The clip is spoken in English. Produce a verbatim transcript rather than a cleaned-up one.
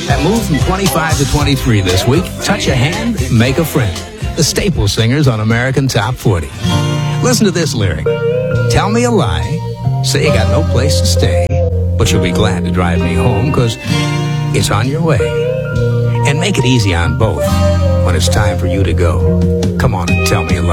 That moved from twenty-five to twenty-three this week. Touch a Hand, Make a Friend. The staple singers on American Top forty. Listen to this lyric. Tell me a lie. Say you got no place to stay, but you'll be glad to drive me home, 'cause it's on your way. And make it easy on both when it's time for you to go. Come on and tell me a lie.